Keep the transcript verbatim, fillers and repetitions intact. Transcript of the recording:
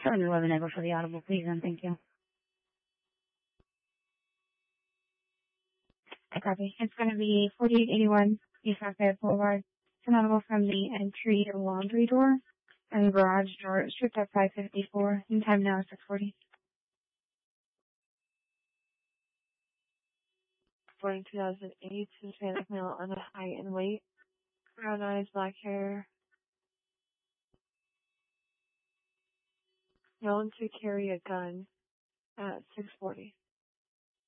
seven eleven Echo for the audible, please, and thank you. I copy. It's going to be forty-eight eighty-one East Lafayette Boulevard. It's an audible from the entry laundry door and garage door. Stripped at five fifty-four. In time now is six forty. Born in two thousand eight, Hispanic male, under height and weight. Brown eyes, black hair. Known to carry a gun at six forty.